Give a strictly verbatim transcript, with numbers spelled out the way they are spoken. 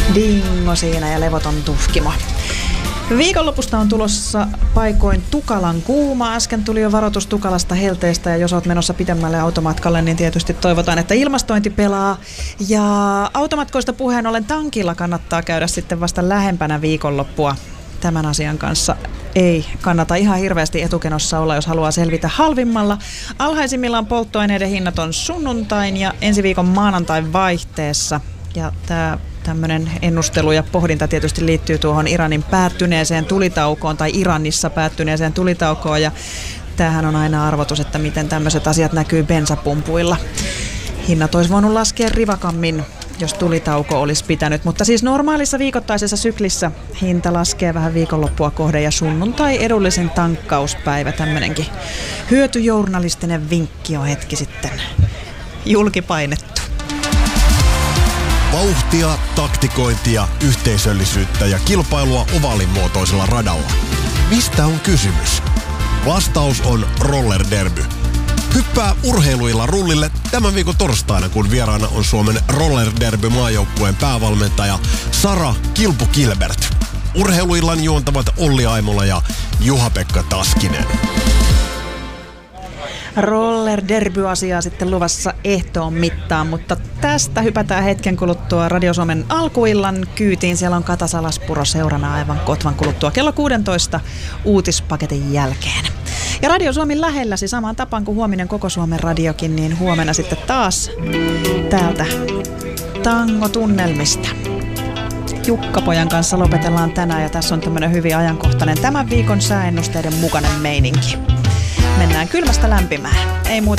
Dingo siinä ja levoton tuhkimo. Viikonlopusta on tulossa paikoin tukalan kuuma. Äsken tuli jo varoitus tukalasta helteestä ja jos olet menossa pidemmälle automatkalle, niin tietysti toivotaan, että ilmastointi pelaa. Ja automatkoista puheen ollen tankilla kannattaa käydä sitten vasta lähempänä viikonloppua. Tämän asian kanssa ei kannata ihan hirveästi etukenossa olla, jos haluaa selvitä halvimmalla. Alhaisimmillaan polttoaineiden hinnat on sunnuntain ja ensi viikon maanantain vaihteessa. Ja tämä tämmöinen ennustelu ja pohdinta tietysti liittyy tuohon Iranin päättyneeseen tulitaukoon tai Iranissa päättyneeseen tulitaukoon. Ja tämähän on aina arvotus, että miten tämmöiset asiat näkyy bensapumpuilla. Hinnat olisi voinut laskea rivakammin, jos tulitauko olisi pitänyt. Mutta siis normaalissa viikoittaisessa syklissä hinta laskee vähän viikonloppua kohden ja sunnuntai edullisin tankkauspäivä. Tämmöinenkin hyötyjournalistinen vinkki on hetki sitten julkipainettu. Vauhtia, taktikointia, yhteisöllisyyttä ja kilpailua ovaalin muotoisella radalla. Mistä on kysymys? Vastaus on Roller Derby. Hyppää urheiluilla rullille tämän viikon torstaina, kun vieraana on Suomen Roller Derby maajoukkueen päävalmentaja Sara Kilpu Kilbert. Urheiluillan juontavat Olli Aimola ja Juha-Pekka Taskinen. Roller Derby-asiaa sitten luvassa ehtoon mittaan, mutta tästä hypätään hetken kuluttua Radio Suomen alkuillan kyytiin. Siellä on Kata Salaspuro seurana aivan kotvan kuluttua kello kuusitoista uutispaketin jälkeen. Ja Radio Suomen lähelläsi samaan tapaan kuin huominen Koko Suomen radiokin, niin huomenna sitten taas täältä Tango-tunnelmista. Jukka-pojan kanssa lopetellaan tänään ja tässä on tämmöinen hyvin ajankohtainen tämän viikon sääennusteiden mukainen meininki. Mennään kylmästä lämpimään. Ei muuta